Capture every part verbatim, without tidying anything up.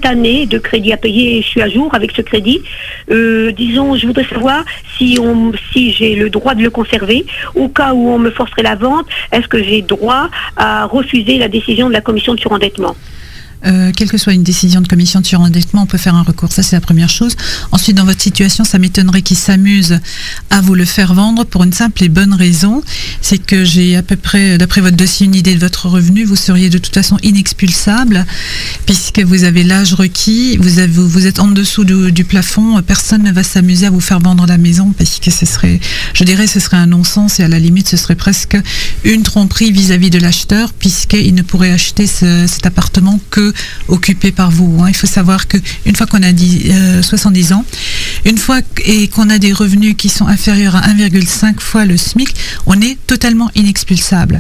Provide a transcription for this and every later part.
année de crédit à payer et je suis à jour avec ce crédit. Euh, disons, je voudrais savoir si, on, si j'ai le droit de le conserver. Au cas où on me forcerait la vente, est-ce que j'ai droit à refuser la décision de la commission de surendettement ? Euh, quelle que soit une décision de commission de surendettement, on peut faire un recours. Ça, c'est la première chose. Ensuite, dans votre situation, ça m'étonnerait qu'ils s'amusent à vous le faire vendre pour une simple et bonne raison. C'est que j'ai à peu près, d'après votre dossier, une idée de votre revenu. Vous seriez de toute façon inexpulsable puisque vous avez l'âge requis. Vous, avez, vous êtes en dessous du, du plafond. Personne ne va s'amuser à vous faire vendre la maison parce que ce serait, je dirais, ce serait un non-sens et à la limite, ce serait presque une tromperie vis-à-vis de l'acheteur puisqu'il ne pourrait acheter ce, cet appartement que occupé par vous. Hein. Il faut savoir qu'une fois qu'on a dix, euh, soixante-dix ans, une fois et qu'on a des revenus qui sont inférieurs à un virgule cinq fois le SMIC, on est totalement inexpulsable.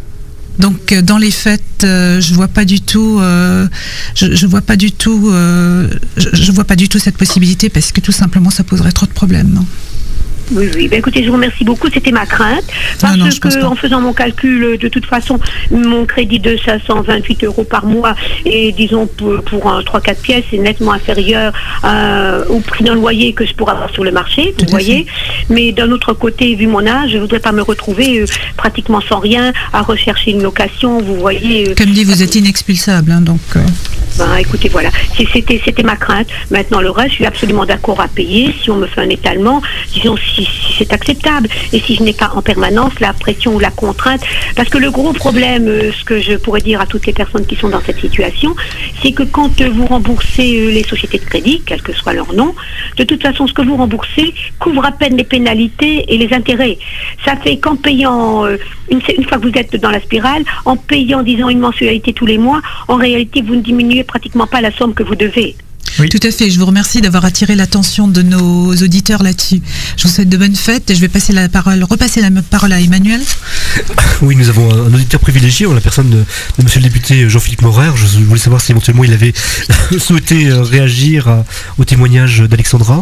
Donc euh, dans les faits, euh, je vois pas du tout, euh, je, je vois pas du tout, euh, je, je vois pas du tout cette possibilité parce que tout simplement ça poserait trop de problèmes. Non ? Oui, oui. Ben, écoutez, je vous remercie beaucoup. C'était ma crainte. Parce non, non, que, en faisant mon calcul, de toute façon, mon crédit de cinq cent vingt-huit euros par mois et, disons, pour, pour un trois quatre pièces, est nettement inférieur euh, au prix d'un loyer que je pourrais avoir sur le marché, vous voyez. Mais d'un autre côté, vu mon âge, je ne voudrais pas me retrouver euh, pratiquement sans rien à rechercher une location, vous voyez. Euh, Comme dit, vous êtes inexpulsable, hein, donc... Euh... Ben, écoutez, voilà. C'était, c'était ma crainte. Maintenant, le reste, je suis absolument d'accord à payer. Si on me fait un étalement, disons, si, si c'est acceptable. Et si je n'ai pas en permanence la pression ou la contrainte. Parce que le gros problème, euh, ce que je pourrais dire à toutes les personnes qui sont dans cette situation, c'est que quand euh, vous remboursez euh, les sociétés de crédit, quel que soit leur nom, de toute façon, ce que vous remboursez couvre à peine les pénalités et les intérêts. Ça fait qu'en payant, euh, une, une fois que vous êtes dans la spirale, en payant, disons, une mensualité tous les mois, en réalité, vous ne diminuez pratiquement pas la somme que vous devez. Oui, tout à fait. Je vous remercie d'avoir attiré l'attention de nos auditeurs là-dessus. Je vous souhaite de bonnes fêtes et je vais passer la parole, repasser la parole à Emmanuel. Oui, nous avons un auditeur privilégié, en la personne de, de monsieur le député Jean-Philippe Morer. Je voulais savoir si éventuellement il avait souhaité réagir à, au témoignage d'Alexandra.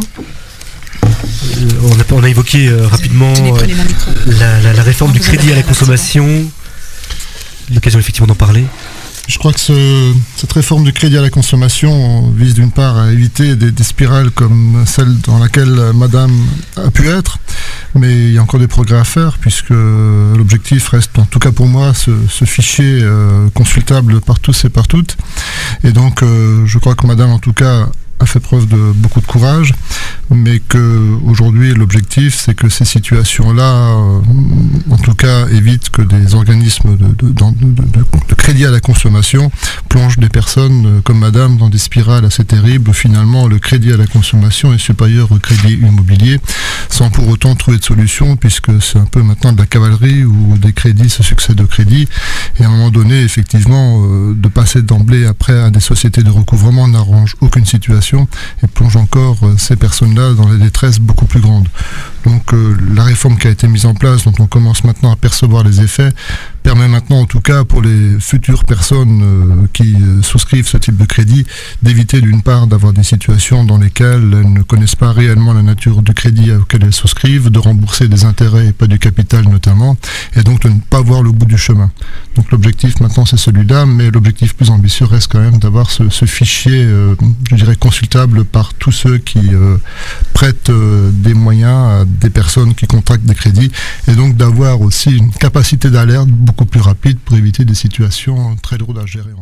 On a, on a évoqué euh, rapidement euh, la, la, la réforme du crédit à la consommation. L'occasion effectivement d'en parler. Je crois que ce, cette réforme du crédit à la consommation vise d'une part à éviter des, des spirales comme celle dans laquelle Madame a pu être, mais il y a encore des progrès à faire puisque l'objectif reste, en tout cas pour moi, ce, ce fichier euh, consultable par tous et par toutes. Et donc euh, je crois que Madame, en tout cas, a fait preuve de beaucoup de courage, mais que aujourd'hui l'objectif c'est que ces situations-là, euh, en tout cas, évitent que des organismes de, de, de, de, de crédit à la consommation plongent des personnes euh, comme Madame dans des spirales assez terribles où finalement le crédit à la consommation est supérieur au crédit immobilier, sans pour autant trouver de solution, puisque c'est un peu maintenant de la cavalerie où des crédits se succèdent aux crédits, et à un moment donné, effectivement, euh, de passer d'emblée après à des sociétés de recouvrement n'arrange aucune situation et plonge encore euh, ces personnes-là dans des détresses beaucoup plus grandes. Donc euh, la réforme qui a été mise en place, dont on commence maintenant à percevoir les effets, permet maintenant, en tout cas pour les futures personnes euh, qui euh, souscrivent ce type de crédit, d'éviter d'une part d'avoir des situations dans lesquelles elles ne connaissent pas réellement la nature du crédit auquel elles souscrivent, de rembourser des intérêts et pas du capital notamment, et donc de ne pas voir le bout du chemin. Donc l'objectif maintenant c'est celui-là, mais l'objectif plus ambitieux reste quand même d'avoir ce, ce fichier, euh, je dirais, consultable par tous ceux qui euh, prêtent euh, des moyens à des personnes qui contractent des crédits, et donc d'avoir aussi une capacité d'alerte beaucoup plus rapide pour éviter des situations très lourdes à gérer.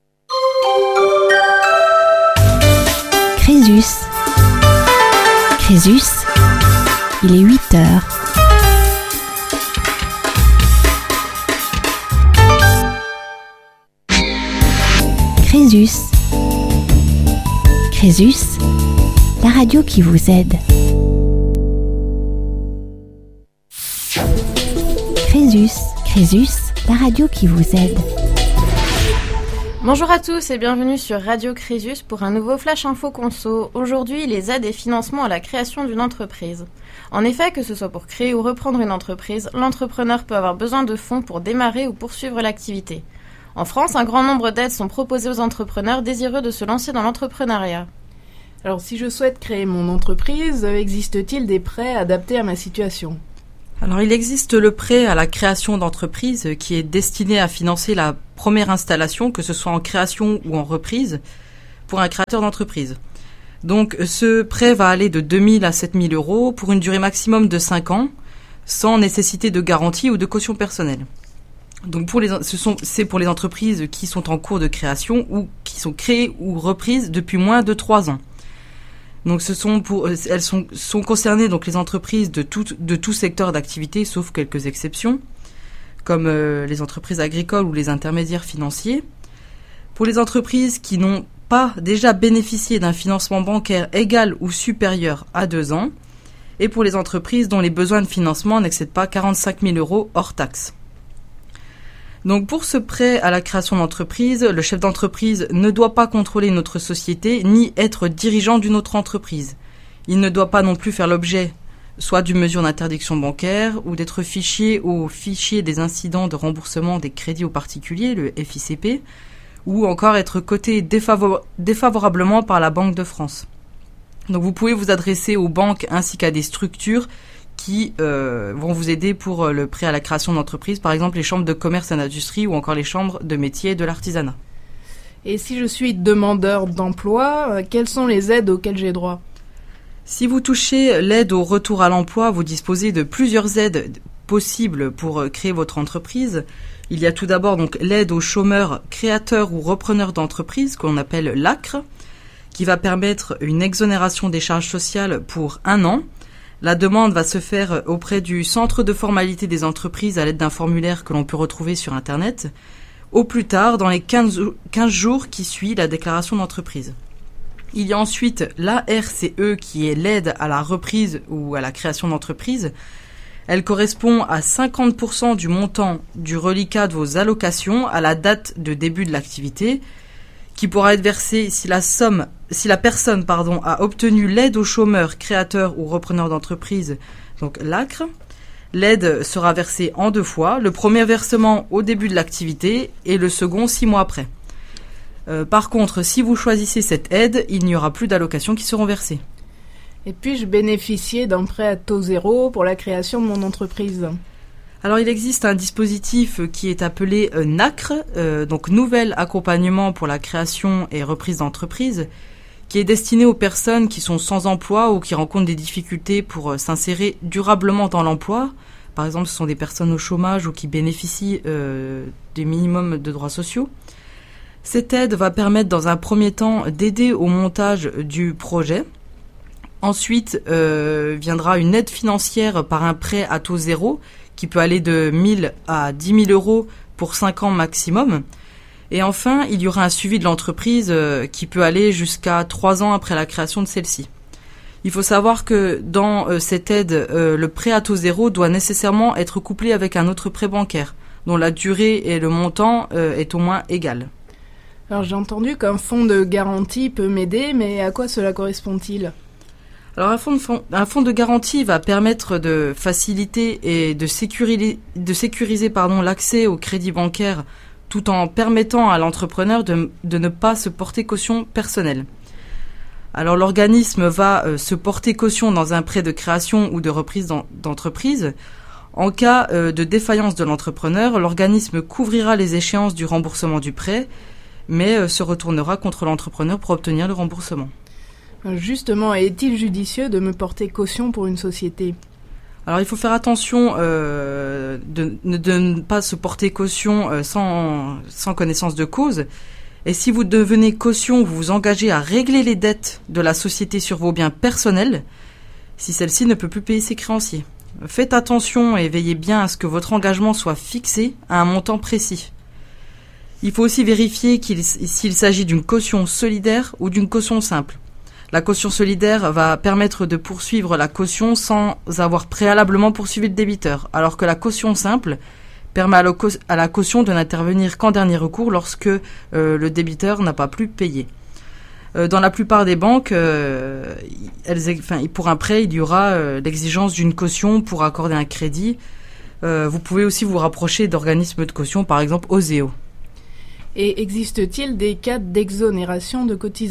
Crésus. Crésus, il est huit heures. Crésus. Crésus, la radio qui vous aide. Crésus, Crésus, la radio qui vous aide. Bonjour à tous et bienvenue sur Radio Crésus pour un nouveau Flash Info Conso. Aujourd'hui, les aides et financements à la création d'une entreprise. En effet, que ce soit pour créer ou reprendre une entreprise, l'entrepreneur peut avoir besoin de fonds pour démarrer ou poursuivre l'activité. En France, un grand nombre d'aides sont proposées aux entrepreneurs désireux de se lancer dans l'entrepreneuriat. Alors, si je souhaite créer mon entreprise, existe-t-il des prêts adaptés à ma situation ? Alors, il existe le prêt à la création d'entreprise qui est destiné à financer la première installation, que ce soit en création ou en reprise. pour un créateur d'entreprise. Donc ce prêt va aller de deux mille à sept mille euros pour une durée maximum de cinq ans, sans nécessité de garantie ou de caution personnelle. Donc pour les, ce sont, c'est pour les entreprises qui sont en cours de création ou qui sont créées ou reprises depuis moins de trois ans. Donc ce sont pour, elles sont, sont concernées donc les entreprises de tout, de tout secteur d'activité, sauf quelques exceptions, comme euh, les entreprises agricoles ou les intermédiaires financiers. Pour les entreprises qui n'ont pas déjà bénéficié d'un financement bancaire égal ou supérieur à deux ans, et pour les entreprises dont les besoins de financement n'excèdent pas quarante-cinq mille euros hors taxes. Donc pour ce prêt à la création d'entreprise, le chef d'entreprise ne doit pas contrôler notre société ni être dirigeant d'une autre entreprise. Il ne doit pas non plus faire l'objet soit d'une mesure d'interdiction bancaire ou d'être fiché au fichier des incidents de remboursement des crédits aux particuliers, le F I C P, ou encore être coté défavor- défavorablement par la Banque de France. Donc vous pouvez vous adresser aux banques ainsi qu'à des structures qui euh, vont vous aider pour le prêt à la création d'entreprise, par exemple les chambres de commerce et d'industrie ou encore les chambres de métier et de l'artisanat. Et si je suis demandeur d'emploi, euh, quelles sont les aides auxquelles j'ai droit ? Si vous touchez l'aide au retour à l'emploi, vous disposez de plusieurs aides possibles pour créer votre entreprise. Il y a tout d'abord donc l'aide aux chômeurs, créateurs ou repreneurs d'entreprise, qu'on appelle l'A C R, qui va permettre une exonération des charges sociales pour un an. La demande va se faire auprès du centre de formalité des entreprises à l'aide d'un formulaire que l'on peut retrouver sur Internet, au plus tard dans les quinze jours qui suivent la déclaration d'entreprise. Il y a ensuite l'A R C E qui est l'aide à la reprise ou à la création d'entreprise. Elle correspond à cinquante pour cent du montant du reliquat de vos allocations à la date de début de l'activité, qui pourra être versé si la somme, si la personne, pardon, a obtenu l'aide aux chômeurs, créateurs ou repreneurs d'entreprise, donc l'A C R. L'aide sera versée en deux fois, le premier versement au début de l'activité et le second six mois après. Euh, par contre, si vous choisissez cette aide, il n'y aura plus d'allocations qui seront versées. Et puis-je bénéficier d'un prêt à taux zéro pour la création de mon entreprise ? Alors il existe un dispositif qui est appelé euh, N A C R, euh, donc Nouvel Accompagnement pour la création et reprise d'entreprise, qui est destiné aux personnes qui sont sans emploi ou qui rencontrent des difficultés pour euh, s'insérer durablement dans l'emploi. Par exemple, ce sont des personnes au chômage ou qui bénéficient euh, des minimums de droits sociaux. Cette aide va permettre dans un premier temps d'aider au montage du projet. Ensuite euh, viendra une aide financière par un prêt à taux zéro qui peut aller de mille à dix mille euros pour cinq ans maximum. Et enfin, il y aura un suivi de l'entreprise euh, qui peut aller jusqu'à trois ans après la création de celle-ci. Il faut savoir que dans euh, cette aide, euh, le prêt à taux zéro doit nécessairement être couplé avec un autre prêt bancaire, dont la durée et le montant euh, est au moins égal. Alors j'ai entendu qu'un fonds de garantie peut m'aider, mais à quoi cela correspond-il ? Alors un fonds, de fond, un fonds de garantie va permettre de faciliter et de sécuriser, de sécuriser pardon, l'accès au crédit bancaire tout en permettant à l'entrepreneur de, de ne pas se porter caution personnelle. Alors l'organisme va euh, se porter caution dans un prêt de création ou de reprise d'entreprise. En cas euh, de défaillance de l'entrepreneur, l'organisme couvrira les échéances du remboursement du prêt, mais euh, se retournera contre l'entrepreneur pour obtenir le remboursement. Justement, est-il judicieux de me porter caution pour une société ? Alors il faut faire attention euh, de, de ne pas se porter caution euh, sans, sans connaissance de cause. Et si vous devenez caution, vous vous engagez à régler les dettes de la société sur vos biens personnels, si celle-ci ne peut plus payer ses créanciers. Faites attention et veillez bien à ce que votre engagement soit fixé à un montant précis. Il faut aussi vérifier qu'il, s'il s'agit d'une caution solidaire ou d'une caution simple. La caution solidaire va permettre de poursuivre la caution sans avoir préalablement poursuivi le débiteur, alors que la caution simple permet à la caution de n'intervenir qu'en dernier recours lorsque euh, le débiteur n'a pas pu payer. Euh, dans la plupart des banques, euh, elles, enfin, pour un prêt, il y aura euh, l'exigence d'une caution pour accorder un crédit. Euh, vous pouvez aussi vous rapprocher d'organismes de caution, par exemple Oseo. Et existe-t-il des cas d'exonération de cotisation ?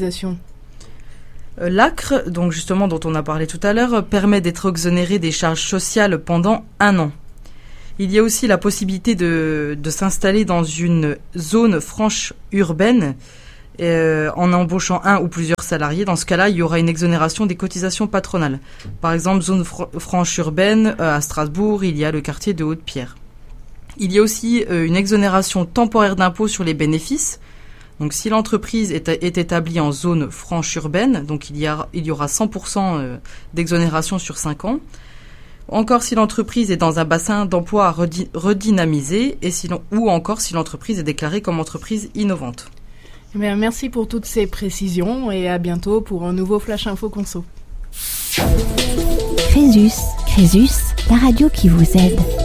L'A C R, donc justement dont on a parlé tout à l'heure, permet d'être exonéré des charges sociales pendant un an. Il y a aussi la possibilité de, de s'installer dans une zone franche urbaine euh, en embauchant un ou plusieurs salariés. Dans ce cas-là, il y aura une exonération des cotisations patronales. Par exemple, zone fr- franche urbaine, euh, à Strasbourg, il y a le quartier de Haute-Pierre. Il y a aussi euh, une exonération temporaire d'impôt sur les bénéfices. Donc, si l'entreprise est, est établie en zone franche urbaine, donc il y, a, il y aura cent pour cent d'exonération sur cinq ans. Encore si l'entreprise est dans un bassin d'emploi à redi- redynamiser, et si ou encore si l'entreprise est déclarée comme entreprise innovante. Eh bien, merci pour toutes ces précisions et à bientôt pour un nouveau Flash Info Conso. Crésus, Crésus, la radio qui vous aide.